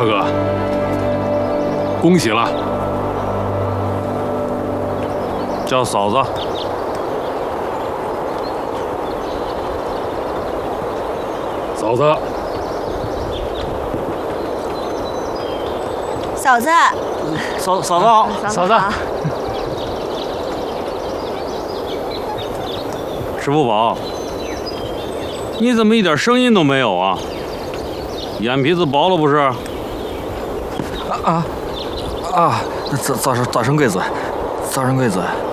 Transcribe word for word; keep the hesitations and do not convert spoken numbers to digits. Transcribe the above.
大哥，恭喜了！ 叫嫂子。 嫂子， 嫂子， 嫂嫂子好， 嫂子好。 石富宝，你怎么一点声音都没有啊？眼皮子薄了不是？ 啊啊啊！早早生早生贵子，早生贵子。